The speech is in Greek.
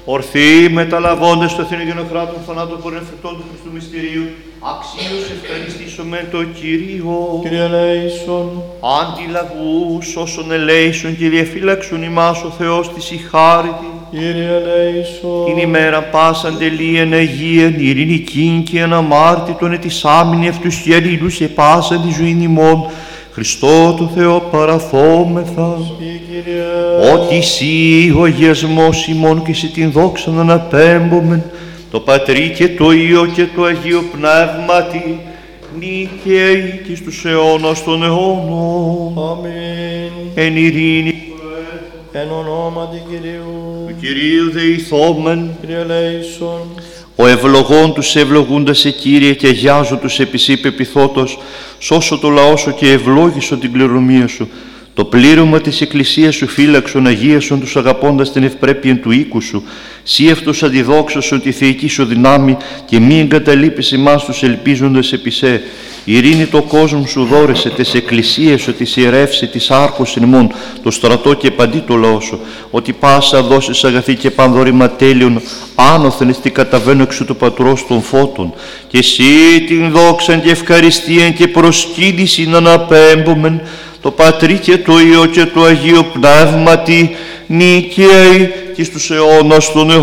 Ορθοί μεταλαβώντες το εθνικό κράτο θανάτου πορνεφρετών του Χριστού Μυστηρίου, αξίως ευχαριστήσουμε το Κύριο. Κύριε ελέησον. Αντιλαβούς όσων ελέησον και διαφύλαξον ημάς ο Θεός της η χάριτη. Κύριε ελέησον. Την ημέρα πάσαν τελείαν Αγίαν, ειρηνικήν και αναμάρτητον ετισάμινοι αυτούς και αλλήλους σε πάσαν τη ζωήν ημών. Χριστό το Θεό παραθόμεθα, ότι εσύ ο αγιασμός ημών και σε την δόξα να αναπέμπομεν, το Πατρί και το Υιό και το Αγίο Πνεύματι, νικαίοι και στους αιώνας των αιώνων. Αμήν. Εν ειρήνη Εν ονόματι Κυρίου. του Κυρίου δεηθόμεν. Κύριε ελέησον. Ο ευλογών τους ευλογούντας σε Κύριε και αγιάζω τους επί σύ πεπιθότος, σώσω το λαό σου και ευλόγησον την κληρονομία σου. Το πλήρωμα της Εκκλησίας σου φύλαξον, αγίασον τους αγαπώντας την ευπρέπεια του οίκου σου. Σύ αυτούς αντιδόξασον τη θεϊκή σου δυνάμει και μη εγκαταλείπεις εμάς τους ελπίζοντας επί σε. Ειρήνη το κόσμο σου δώρεσε, τις εκκλησίες σου, τις ιερεύσει, τις άρχους ημών, το στρατό και παντί το λαό σου, ότι πάσα δώσεις αγαθή και πανδόρημα τέλειων, άνωθεν εστί καταβαίνω εξ του Πατρός των φώτων, και εσύ την δόξαν και ευχαριστίαν και προσκύνηση να αναπέμπομεν, το Πατρί και το Υιό και το Αγίο Πνεύματι, νικαίοι και στους αιώνας των αιώνων.